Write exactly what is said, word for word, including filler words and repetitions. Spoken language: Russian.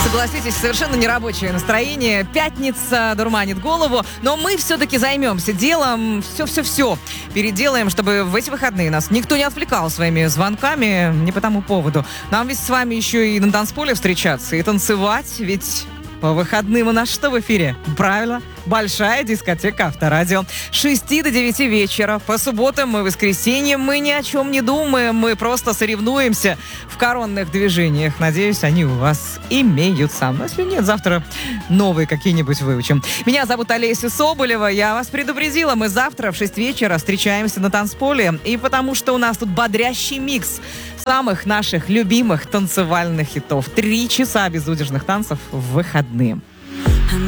согласитесь, совершенно нерабочее настроение. Пятница дурманит голову, но мы все-таки займемся делом. Все-все-все переделаем, чтобы в эти выходные нас никто не отвлекал своими звонками не по тому поводу. Нам ведь с вами еще и на танцполе встречаться и танцевать, ведь... По выходным у нас что в эфире? Правильно, большая дискотека Авторадио. С шести до девяти вечера. По субботам и воскресеньям мы ни о чем не думаем. Мы просто соревнуемся в коронных движениях. Надеюсь, они у вас имеются. Но если нет, завтра новые какие-нибудь выучим. Меня зовут Олеся Соболева. Я вас предупредила. Мы завтра в шесть вечера встречаемся на танцполе. И потому что у нас тут бодрящий микс самых наших любимых танцевальных хитов. Три часа безудержных танцев в выходные.